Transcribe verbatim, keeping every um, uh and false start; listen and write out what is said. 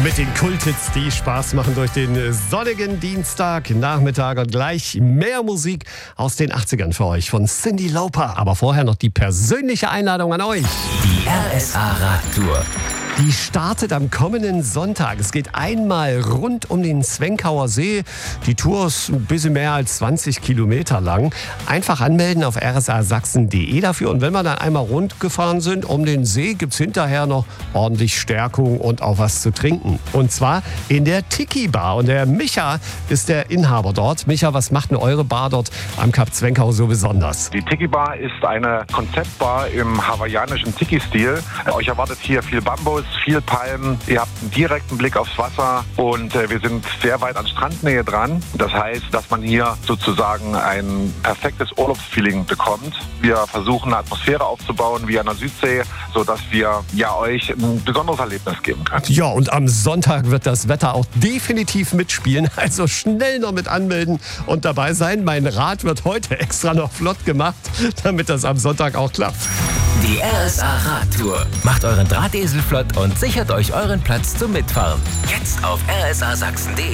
Mit den Kulthits, die Spaß machen durch den sonnigen Dienstagnachmittag und gleich mehr Musik aus den achtzigern für euch von Cyndi Lauper. Aber vorher noch die persönliche Einladung an euch. Die R S A-Radtour. Die startet am kommenden Sonntag. Es geht einmal rund um den Zwenkauer See. Die Tour ist ein bisschen mehr als zwanzig Kilometer lang. Einfach anmelden auf r s a sachsen punkt d e dafür. Und wenn wir dann einmal rund gefahren sind um den See, gibt es hinterher noch ordentlich Stärkung und auch was zu trinken. Und zwar in der Tiki Bar. Und der Micha ist der Inhaber dort. Micha, was macht denn eure Bar dort am Kap Zwenkau so besonders? Die Tiki Bar ist eine Konzeptbar im hawaiianischen Tiki-Stil. Euch erwartet hier viel Bambus, viel Palmen. Ihr habt einen direkten Blick aufs Wasser und äh, wir sind sehr weit an Strandnähe dran. Das heißt, dass man hier sozusagen ein perfektes Urlaubsfeeling bekommt. Wir versuchen eine Atmosphäre aufzubauen wie an der Südsee, sodass wir ja euch ein besonderes Erlebnis geben können. Ja, und am Sonntag wird das Wetter auch definitiv mitspielen. Also schnell noch mit anmelden und dabei sein. Mein Rad wird heute extra noch flott gemacht, damit das am Sonntag auch klappt. Die R S A-Radtour. Macht euren Drahtesel flott und sichert euch euren Platz zum Mitfahren. Jetzt auf r s a sachsen punkt d e.